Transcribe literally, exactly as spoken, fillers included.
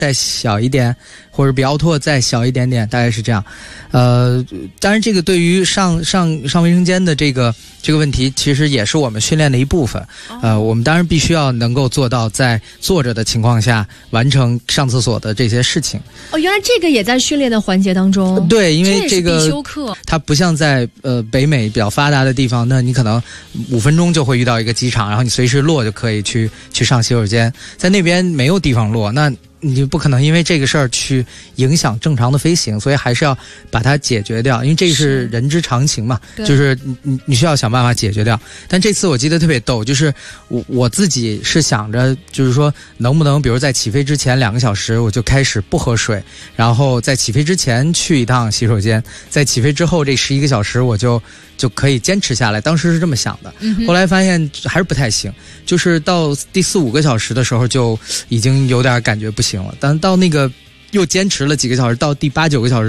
再小一点，或者比奥拓再小一点点，大概是这样。呃，当然这个对于上上上卫生间的这个这个问题，其实也是我们训练的一部分。呃，我们当然必须要能够做到在坐着的情况下完成上厕所的这些事情。 哦，原来这个也在训练的环节当中。 对，因为这个这也是必修课， 它不像在呃北美比较发达的地方，那你可能五分钟就会遇到一个机场，然后你随时落就可以去去上洗手间。在那边没有地方落，那你就不可能因为这个事儿去影响正常的飞行，所以还是要把它解决掉，因为这是人之常情嘛，就是你你需要想办法解决掉。但这次我记得特别逗，就是我我自己是想着，就是说能不能比如在起飞之前两个小时我就开始不喝水，然后在起飞之前去一趟洗手间，在起飞之后这十一个小时我就就可以坚持下来，当时是这么想的。 嗯、 后来发现还是不太行，就是到第四五个小时的时候就已经有点感觉不行了，但到那个又坚持了几个小时，到第八九个小时